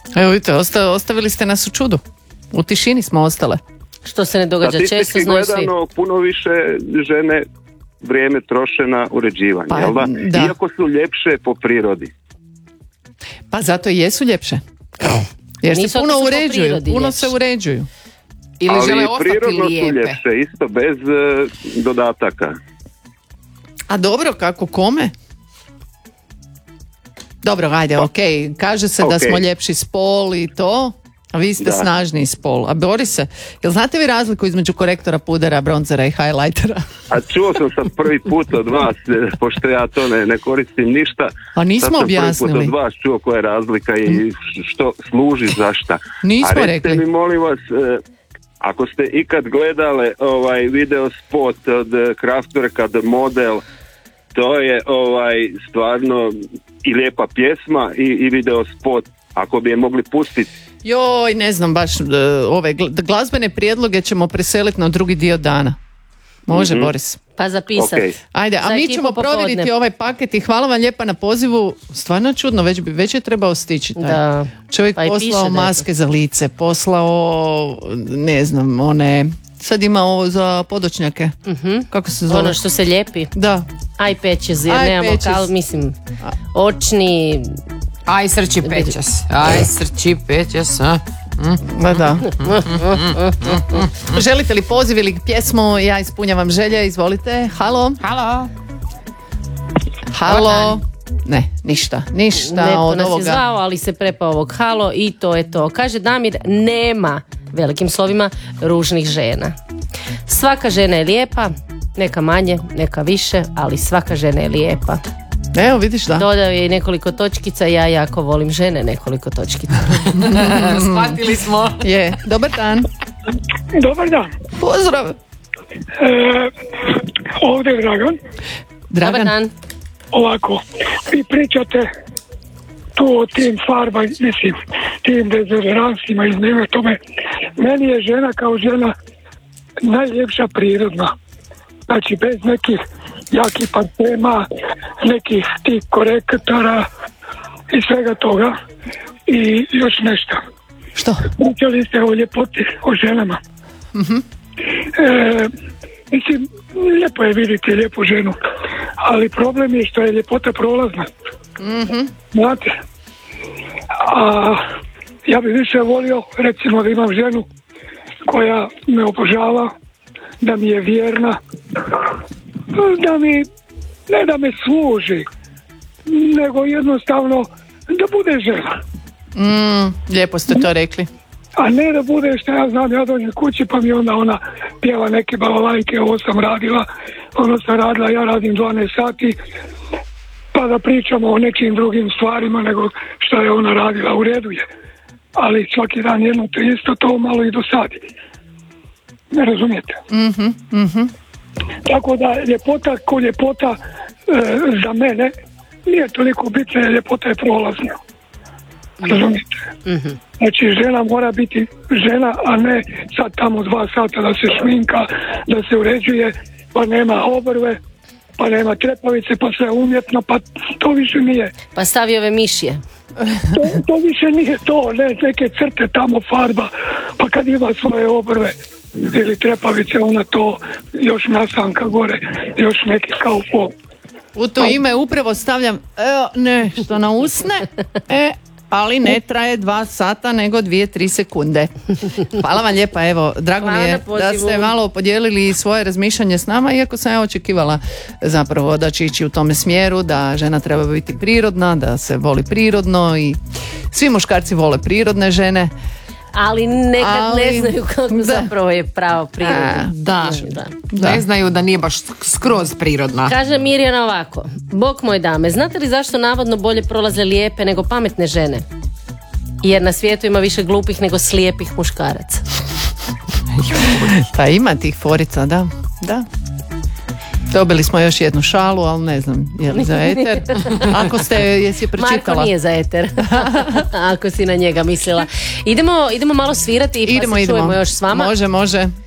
Evo vidite, ostavili ste nas u čudu. U tišini smo ostale. Što se ne događa često, znaju svi. Gledano, puno više žene vrijeme troše na uređivanje, jel da? Iako su ljepše po prirodi. Pa zato i jesu ljepše. Jer se puno uređuju, puno se uređuju. Ili žele ostati prirodno lijepe. Su ljepše, isto bez dodataka. A dobro, kako kome? Dobro, ajde, okej. Kaže se da smo ljepši spol i to, a vi ste snažniji spol. A Borise, jel znate vi razliku između korektora pudera, bronzera i highlightera? A čuo sam sad prvi put od vas, pošto ja to ne koristim ništa. A nismo objasnili. Sad sam prvi put od vas čuo koja je razlika i što služi za šta. Nismo rekli. rekli. A recite mi, molim vas, ako ste ikad gledale video spot od Kraftwerka The Model, to je stvarno i lijepa pjesma i video spot, ako bi je mogli pustiti. Joj, ne znam baš, ove glazbene prijedloge ćemo preseliti na drugi dio dana. Može, Boris? Pa zapisati. Okay. Ajde, a mi ćemo provjeriti ovaj paket i hvala vam lijepa na pozivu. Stvarno čudno, već je trebao stići. Da. Čovjek pa poslao maske za lice, poslao, ne znam, one... Sad ima ovo za podočnjake. Kako se zove? Ono što se lijepi. Da. Eye patches, jer nemamo očni... Aj srči pećas, a? Da. Želite li poziv ili pjesmu? Ja ispunjavam želje, izvolite. Halo. Ne, ništa Netko od nas ovoga. je zvao, ali se prepao ovog halo i to je to. Kaže Damir, nema, velikim slovima, ružnih žena. Svaka žena je lijepa, neka manje, neka više, ali svaka žena je lijepa. Evo, vidiš da. Dodao je i nekoliko točkica, ja jako volim žene, nekoliko točkica. Shvatili smo. Je, dobar dan. Dobar dan. Pozdrav. Ovdje je Dragan. Dobar dan. Ovako, vi pričate tu o tim farba, mislim, tim dezodораnsima i nema tome. Meni je žena kao žena najljepša prirodna. Znači, bez nekih jakih parfema, nekih tih korektora i svega toga. I još nešto. Što? Pričali ste o ljepoti, o ženama. Mislim, lijepo je vidjeti lijepu ženu, ali problem je što je ljepota prolazna. Znate? A ja bih više volio, recimo, da imam ženu koja me obožava, da mi je vjerna, da mi, ne da me služi, nego jednostavno da bude žena. Lijepo ste to rekli. A ne da bude, što ja znam, ja dođem kući pa mi onda ona pjeva neke balalajke, ovo sam radila, ono sam radila, ja radim 12 sati, pa da pričamo o nekim drugim stvarima nego što je ona radila, u redu je. Ali svaki dan jedno to isto, to malo i dosadi. Ne razumijete? Tako da ljepota ko ljepota za mene nije toliko bitna, jer ljepota je prolazna. Razumijete? Znači žena mora biti žena, a ne sad tamo 2 sata da se šminka, da se uređuje, pa nema obrve, pa nema trepavice, pa sve umjetno, pa to više nije. Pa stavi ove mišje. To više nije to, ne, neke crte tamo, farba, pa kad ima svoje obrve ili trepavice, ona to još nasanka gore, još neki kao fol. U to ime upravo stavljam nešto na usne, ali ne traje 2 sata nego 2-3 sekunde. Hvala vam lijepa, evo, drago mi je da ste malo podijelili svoje razmišljanje s nama, iako sam ja očekivala zapravo da će ići u tome smjeru, da žena treba biti prirodna, da se voli prirodno i svi muškarci vole prirodne žene. Ali nekad ne znaju kako zapravo je pravo prirodno. Da. Ne znaju da nije baš skroz prirodna. Kaže Mirjana ovako: Bog moje dame, znate li zašto navodno bolje prolaze lijepe nego pametne žene? Jer na svijetu ima više glupih nego slijepih muškaraca. Pa ima tih forica, da. Dobili smo još jednu šalu, ali ne znam, je li za eter? Jesi pročitala? Marko nije za eter, ako si na njega mislila. Idemo malo svirati i pa se čujemo još s vama. Može.